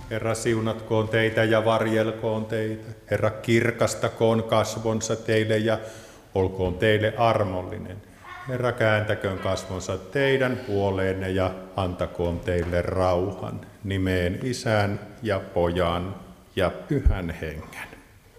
Herra siunatkoon teitä ja varjelkoon teitä. Herra kirkastakoon kasvonsa teille ja olkoon teille armollinen. Herra kääntäköön kasvonsa teidän puoleenne ja antakoon teille rauhan. Nimeen Isän ja Pojan ja Pyhän Hengen.